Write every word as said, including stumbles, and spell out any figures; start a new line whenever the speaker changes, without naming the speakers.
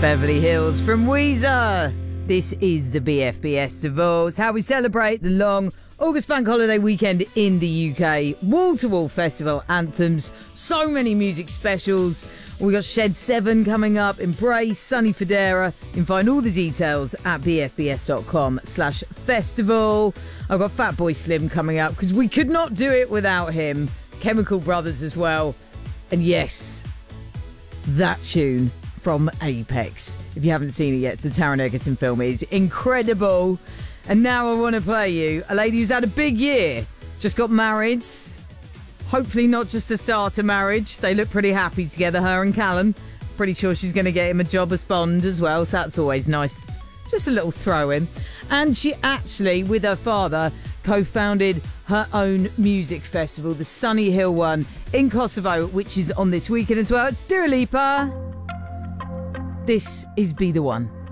Beverly Hills from Weezer. This is the B F B Festival. It's how we celebrate the long August bank holiday weekend in the U K. Wall-to-wall festival anthems, so many music specials. We got Shed seven coming up, Embrace, Sunny Federa. You can find all the details at bfbs.com slash festival. I've got Fatboy Slim coming up because we could not do it without him. Chemical Brothers as well. And yes, that tune from Apex. If you haven't seen it yet, it's the Taron Egerton film. It is incredible. And now I want to play you a lady who's had a big year. Just got married. Hopefully not just to start a marriage. They look pretty happy together, her and Callum. Pretty sure she's going to get him a job as Bond as well, so that's always nice. Just a little throw in. And she actually, with her father, co-founded her own music festival, the Sunny Hill one in Kosovo, which is on this weekend as well. It's Dua Lipa. This is Be The One.